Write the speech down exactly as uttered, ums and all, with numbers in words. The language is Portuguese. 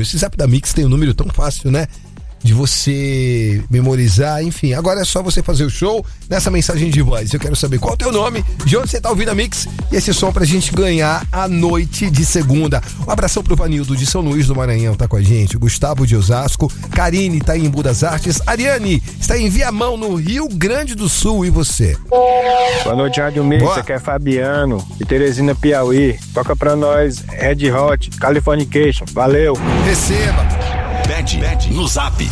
Esse zap da Mix tem um número tão fácil, né? De você memorizar, enfim. Agora é só você fazer o show nessa mensagem de voz. Eu quero saber qual é o teu nome, de onde você tá ouvindo a Mix e esse som pra gente ganhar a noite de segunda. Um abração pro Vanildo de São Luís do Maranhão, tá com a gente. O Gustavo de Osasco, Karine tá em Budas Artes, Ariane está em Viamão, no Rio Grande do Sul. E você? Boa noite, Rádio Mix. Aqui é Fabiano de Teresina, Piauí. Toca pra nós Red Hot, Californication. Valeu. Receba. Pede no zap